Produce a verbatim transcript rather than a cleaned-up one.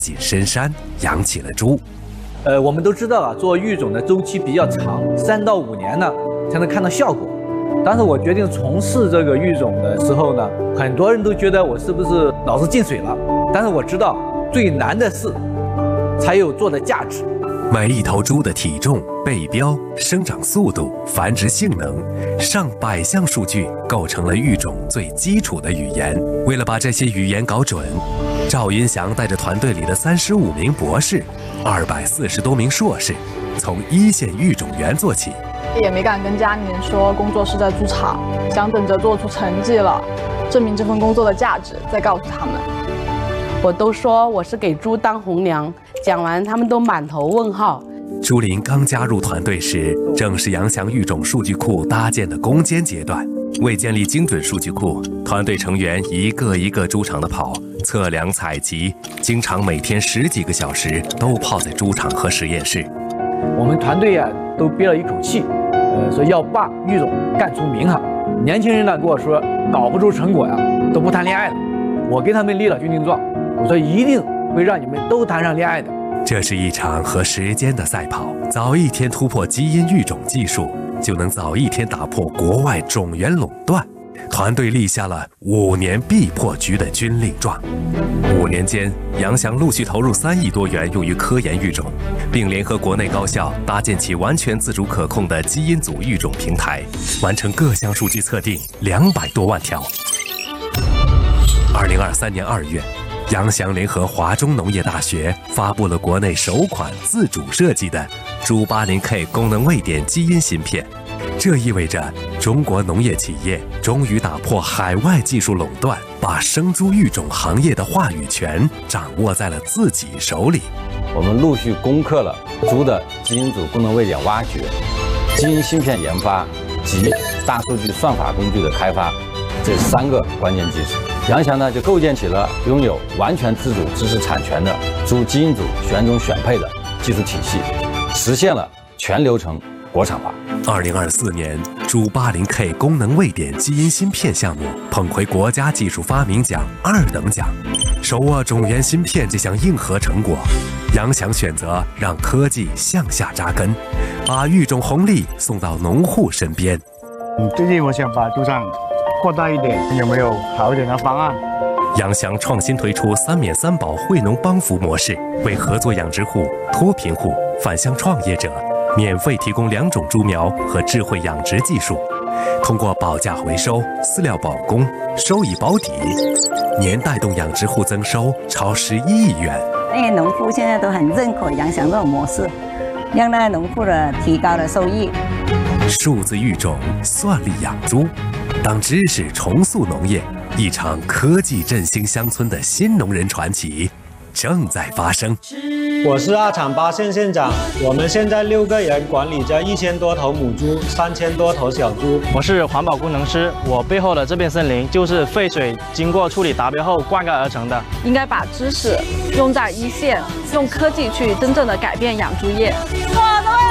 进深山养起了猪。 呃，我们都知道啊，做育种的周期比较长，三到五年呢才能看到效果。当时我决定从事这个育种的时候呢，很多人都觉得我是不是脑子进水了？但是我知道，最难的事才有做的价值。 每一头猪的体重、背标、生长速度、繁殖性能，上百项数据构成了育种最基础的语言。为了把这些语言搞准，赵云祥带着团队里的三十五名博士、二百四十多名硕士，从一线育种员做起。 也没敢跟家里人说工作是在猪场，想等着做出成绩了，证明这份工作的价值，再告诉他们。 我都说我是给猪当红娘，讲完他们都满头问号。 朱琳刚加入团队时，正是杨翔育种数据库搭建的攻坚阶段。为建立精准数据库，团队成员一个一个猪场的跑，测量采集，经常每天十几个小时都泡在猪场和实验室。 我们团队呀、啊、都憋了一口气，呃，说要把育种干出名堂。年轻人呢跟我说，搞不出成果呀、啊、都不谈恋爱了。我跟他们立了军令状，我说一定会让你们都谈上恋爱的。 这是一场和时间的赛跑，早一天突破基因育种技术，就能早一天打破国外种源垄断。团队立下了五年必破局的军令状。五年间，杨翔陆续投入三亿多元用于科研育种，并联合国内高校搭建起完全自主可控的基因组育种平台，完成各项数据测定两百多万条。二零二三年二月，杨翔联合华中农业大学发布了国内首款自主设计的猪 八零 K 功能位点基因芯片。这意味着中国农业企业终于打破海外技术垄断，把生猪育种行业的话语权掌握在了自己手里。 我们陆续攻克了猪的基因组功能位点挖掘、基因芯片研发及大数据算法工具的开发这三个关键技术。杨翔呢就构建起了拥有完全自主知识产权的猪基因组选种选配的技术体系，实现了全流程国产化。 二零二四年，猪 八零 K 功能位点基因芯片项目捧回国家技术发明奖二等奖。手握种源芯片这项硬核成果，杨翔选择让科技向下扎根，把育种红利送到农户身边。 嗯，最近我想把猪场扩大一点，有没有好一点的方案？ 杨翔创新推出三免三保惠农帮扶模式，为合作养殖户、脱贫户、返乡创业者免费提供两种猪苗和智慧养殖技术，通过保价回收、饲料保供、收益保底，年带动养殖户增收超十一亿元。 那些农户现在都很认可杨翔这种模式，让那农户的提高了收益。 数字育种，算力养猪，当知识重塑农业，一场科技振兴乡村的新农人传奇正在发生。 我是二厂八县县长，我们现在六个人管理着一千多头母猪，三千多头小猪。 我是环保工程师，我背后的这片森林就是废水经过处理达标后灌溉而成的。 应该把知识用在一线，用科技去真正的改变养猪业。我的